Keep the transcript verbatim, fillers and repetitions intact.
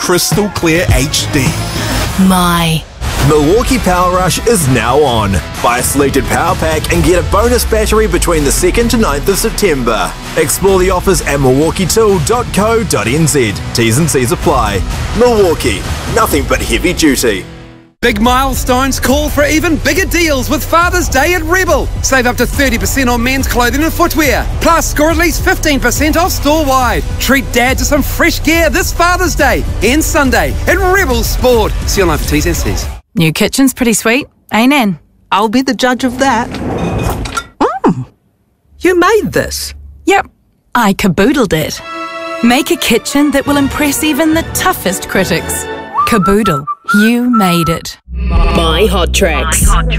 Crystal Clear H D. My. Milwaukee Power Rush is now on. Buy a selected power pack and get a bonus battery between the second to ninth of September. Explore the offers at milwaukee tool dot co dot n z. T's and C's apply. Milwaukee, nothing but heavy duty. Big milestones call for even bigger deals with Father's Day at Rebel. Save up to thirty percent on men's clothing and footwear. Plus, score at least fifteen percent off store-wide. Treat Dad to some fresh gear this Father's Day and Sunday at Rebel Sport. See you online for T's and C's. New kitchen's pretty sweet, ain't it? I'll be the judge of that. Mm. You made this? Yep, I caboodled it. Make a kitchen that will impress even the toughest critics. Caboodle, you made it. My Hot Tracks. My Hot Tracks.